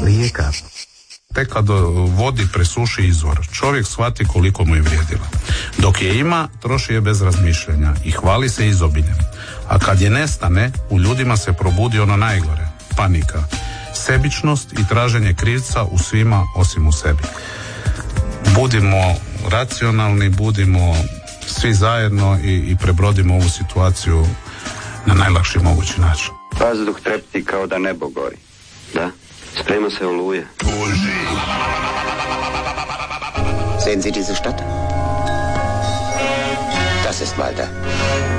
Rijeka. Tek kad vodi presuši izvor, čovjek shvati koliko mu je vrijedila. Dok je ima, troši je bez razmišljanja i hvali se izobiljem. A kad je nestane, u ljudima se probudi ono najgore, panika, sebičnost i traženje krivca u svima osim u sebi. Budimo racionalni, budimo svi zajedno i prebrodimo ovu situaciju na najlakši mogući način. Vazduh trepti kao da nebo gori. Da, sprema se oluje. Sehen Sie diese Stadt? Das ist Malta.